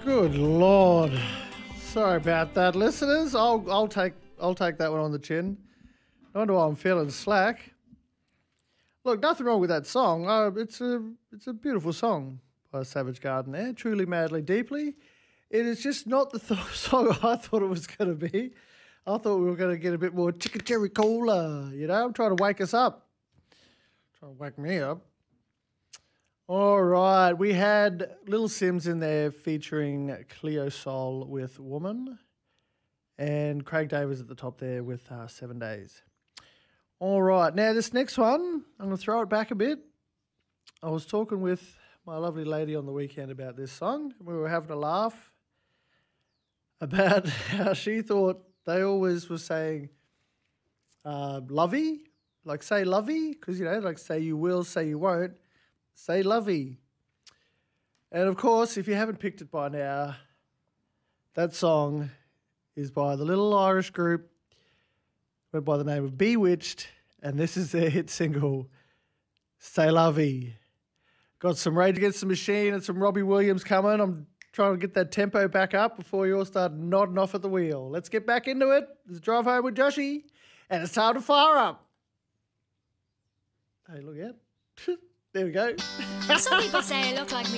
Good Lord. Sorry about that, listeners. I'll take that one on the chin. No wonder why I'm feeling slack. Look, nothing wrong with that song. It's a beautiful song by Savage Garden there. Truly, madly, deeply. It is just not the song I thought it was going to be. I thought we were going to get a bit more Chicken Cherry Cola. You know, I'm trying to wake us up. Trying to wake me up. All right, we had Little Sims in there featuring Cleo Sol with Woman and Craig Davis at the top there with 7 Days. All right, now this next one, I'm going to throw it back a bit. I was talking with my lovely lady on the weekend about this song. We were having a laugh about how she thought they always were saying lovey, like say lovey, because, you know, like say you will, say you won't. Say lovey. And of course, if you haven't picked it by now, that song is by the little Irish group went by the name of Bewitched, and this is their hit single, Say Lovey. Got some Rage Against the Machine and some Robbie Williams coming. I'm trying to get that tempo back up before you all start nodding off at the wheel. Let's get back into it. Let's drive home with Joshy, and it's time to fire up. Hey, look out. There we go. Some people say I look like me.